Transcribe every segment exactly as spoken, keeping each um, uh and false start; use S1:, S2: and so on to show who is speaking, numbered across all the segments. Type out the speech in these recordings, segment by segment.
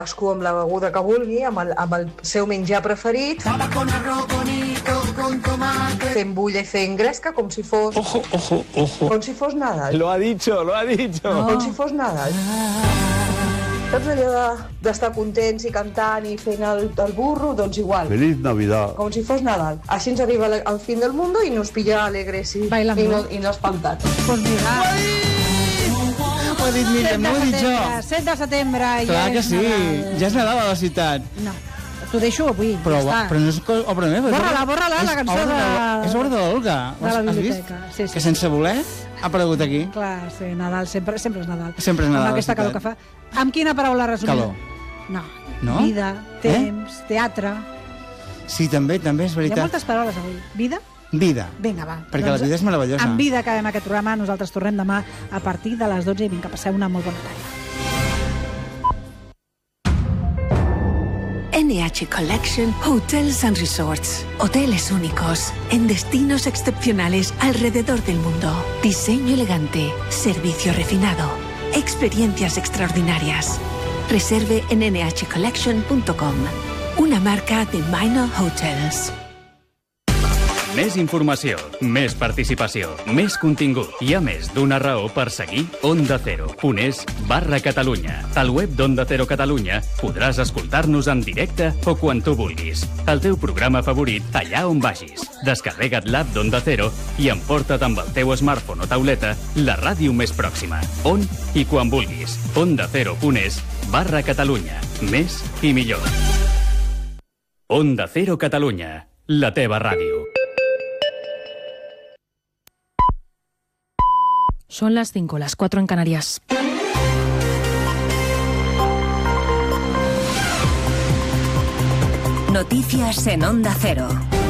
S1: cadascú amb la beguda que vulgui, amb el, amb el seu menjar preferit, fent bulla i fent gresca com si fos...
S2: Ojo, ojo, ojo.
S1: Com si fos Nadal.
S2: Lo ha dicho, lo ha dicho.
S1: No. Com si fos Nadal. Saps allò d'estar contents i cantant i fent el, el burro? Doncs igual.
S3: Feliz Navidad.
S1: Com si fos Nadal. Així ens arriba al fin del mundo y nos pilla alegres y, y, no, y no espantats.
S4: Pues mira...
S5: Ho he dit Míriam, no ho he dit jo.
S4: set de setembre,
S5: Clar
S4: ja
S5: que
S4: és
S5: sí,
S4: Nadal.
S5: ja és Nadal a la ciutat.
S4: No, t'ho deixo avui,
S5: Però,
S4: ja està.
S5: però no és obra meva.
S4: Borra-la, borra-la, la cançó
S5: obra
S4: de-
S5: És obra de l'Olga.
S4: de la
S5: Has vist?
S4: biblioteca, sí, sí.
S5: Que sense voler ha aparegut aquí.
S4: Clar, sí, Nadal, sempre, sempre és Nadal.
S5: Sempre és Nadal,
S4: Amb aquesta
S5: la
S4: calor que
S5: ciutat.
S4: fa. Amb quina paraula resumim?
S5: Calor.
S4: No.
S5: No?
S4: Vida, temps, teatre...
S5: Sí, també, també és
S4: Hi ha
S5: veritat.
S4: moltes paraules avui. Vida?
S5: Vida.
S4: Vinga, va.
S5: Perquè la vida és meravellosa.
S4: En vida acabem aquest programa. Nosaltres tornem demà a partir de les dotze i vinga, passeu una molt bona tarda.
S6: N H Collection Hotels and Resorts. Hoteles únicos en destinos excepcionales alrededor del mundo. Diseño elegante, servicio refinado, experiencias extraordinarias. Reserve en n h collection punto com. Una marca de Minor Hotels.
S7: Més informació, més participació, més contingut. Hi ha més d'una raó per seguir Onda Cero. Ponés barra Catalunya. Al web d'Onda Cero Catalunya podràs escoltar-nos en directe o quan tu vulguis. El teu programa favorit allà on vagis. Descarrega't l'app d'Onda Cero i emporta't amb el teu smartphone o tauleta la ràdio més pròxima. On i quan vulguis. Onda Cero Ponés barra Catalunya. Més i millor. Onda Cero Catalunya. La teva ràdio.
S8: Son las cinco, las cuatro en Canarias.
S6: Noticias en Onda Cero.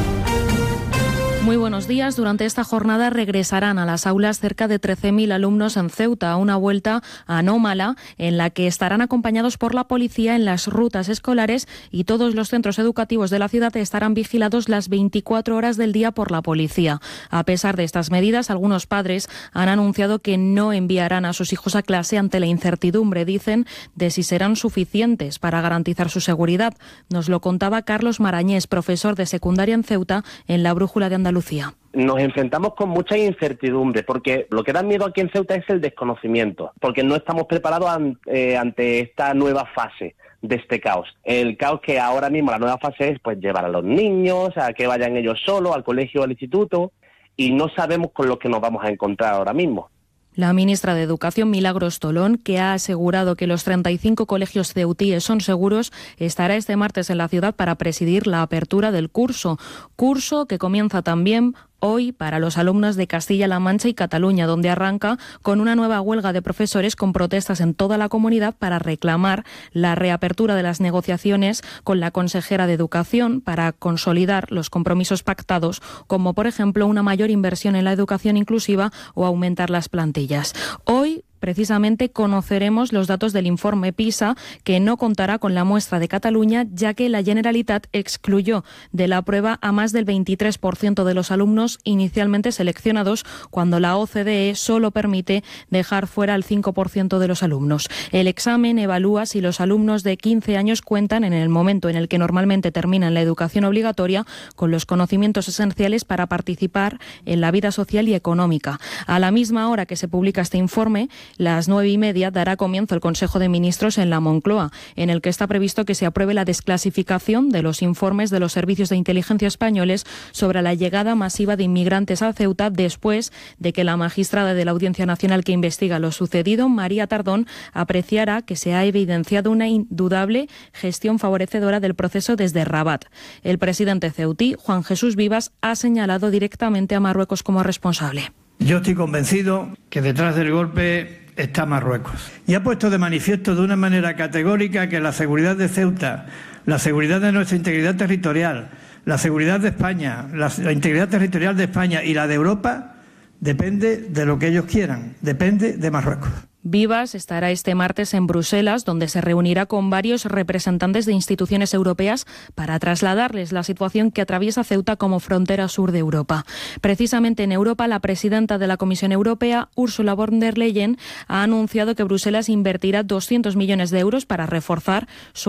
S8: Muy buenos días. Durante esta jornada regresarán a las aulas cerca de trece mil alumnos en Ceuta, una vuelta anómala en la que estarán acompañados por la policía en las rutas escolares y todos los centros educativos de la ciudad estarán vigilados las veinticuatro horas del día por la policía. A pesar de estas medidas, algunos padres han anunciado que no enviarán a sus hijos a clase ante la incertidumbre, dicen, de si serán suficientes para garantizar su seguridad. Nos lo contaba Carlos Marañés, profesor de secundaria en Ceuta, en La Brújula de Andalucía.
S9: Nos enfrentamos con mucha incertidumbre, porque lo que da miedo aquí en Ceuta es el desconocimiento, porque no estamos preparados an, eh, ante esta nueva fase de este caos. El caos que ahora mismo, la nueva fase es pues llevar a los niños, a que vayan ellos solos al colegio o al instituto, y no sabemos con lo que nos vamos a encontrar ahora mismo.
S8: La ministra de Educación, Milagros Tolón, que ha asegurado que los treinta y cinco colegios ceutíes son seguros, estará este martes en la ciudad para presidir la apertura del curso. Curso que comienza también hoy para los alumnos de Castilla-La Mancha y Cataluña, donde arranca con una nueva huelga de profesores con protestas en toda la comunidad para reclamar la reapertura de las negociaciones con la consejera de Educación para consolidar los compromisos pactados, como por ejemplo una mayor inversión en la educación inclusiva o aumentar las plantillas. Hoy, precisamente, conoceremos los datos del informe PISA, que no contará con la muestra de Cataluña, ya que la Generalitat excluyó de la prueba a más del veintitrés por ciento de los alumnos inicialmente seleccionados, cuando la O C D E solo permite dejar fuera al cinco por ciento de los alumnos. El examen evalúa si los alumnos de quince años cuentan, en el momento en el que normalmente terminan la educación obligatoria, con los conocimientos esenciales para participar en la vida social y económica. A la misma hora que se publica este informe, las nueve y media, dará comienzo el Consejo de Ministros en la Moncloa, en el que está previsto que se apruebe la desclasificación de los informes de los servicios de inteligencia españoles sobre la llegada masiva de inmigrantes a Ceuta, después de que la magistrada de la Audiencia Nacional que investiga lo sucedido, María Tardón, apreciara que se ha evidenciado una indudable gestión favorecedora del proceso desde Rabat. El presidente ceutí, Juan Jesús Vivas, ha señalado directamente a Marruecos como responsable.
S10: Yo estoy convencido que detrás del golpe está Marruecos. Y ha puesto de manifiesto de una manera categórica que la seguridad de Ceuta, la seguridad de nuestra integridad territorial, la seguridad de España, la, la integridad territorial de España y la de Europa depende de lo que ellos quieran, depende de Marruecos.
S8: Vivas estará este martes en Bruselas, donde se reunirá con varios representantes de instituciones europeas para trasladarles la situación que atraviesa Ceuta como frontera sur de Europa. Precisamente en Europa, la presidenta de la Comisión Europea, Ursula von der Leyen, ha anunciado que Bruselas invertirá doscientos millones de euros para reforzar su